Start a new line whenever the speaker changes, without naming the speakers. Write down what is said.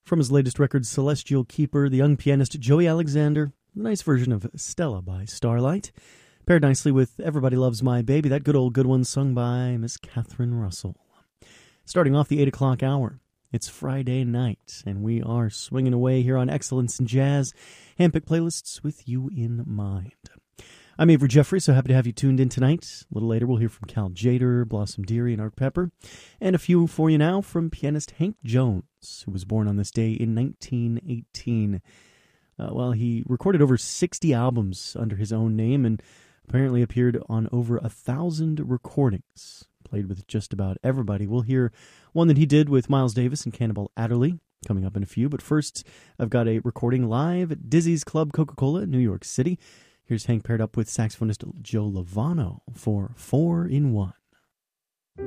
From his latest record, Celestial Keeper, the young pianist Joey Alexander, a nice version of Stella by Starlight, paired nicely with Everybody Loves My Baby, that good old good one sung by Miss Catherine Russell. Starting off the 8 o'clock hour, it's Friday night, and we are swinging away here on Excellence in Jazz, handpicked playlists with you in mind. I'm Avery Jeffrey, so happy to have you tuned in tonight. A little later, we'll hear from Cal Jader, Blossom Dearie, and Art Pepper. And a few for you now from pianist Hank Jones, who was born on this day in 1918. He recorded over 60 albums under his own name and apparently appeared on over 1,000 recordings. Played with just about everybody. We'll hear one that he did with Miles Davis and Cannibal Adderley coming up in a few. But first, I've got a recording live at Dizzy's Club Coca-Cola in New York City. Here's Hank paired up with saxophonist Joe Lovano for 4 in 1.